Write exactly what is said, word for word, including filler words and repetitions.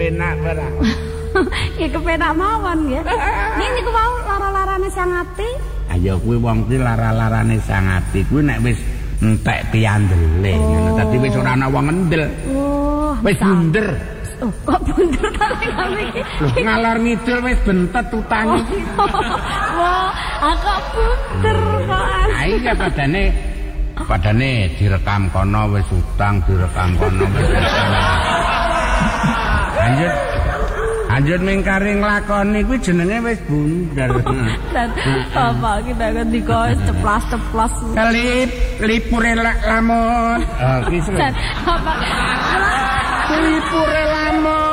kepenak ora. Ya kepenak mawon nggih. Niki niku wau lara-larane sang ati. Ayo kuwi wong kuwi lara-larane sang ati kuwi nek wis entek piandele ngono. Dadi wis ora ana wong ngendel. Oh, wis bunder. Oh, kok bunder ta iki? Ngalor ngidul wis bentet utange. Wah, agak bunder kok. Ah iya padane padane direkam kono wis utang, direkam kono wis utang. Lanjut. Lanjut mingkari nglakoni kuwi jenenge wis bunder. Dan bapak kita ngendika wis ceplas-ceplas. Kelip, lipure lamun. Oh, ki. Bapak Lipure lamun.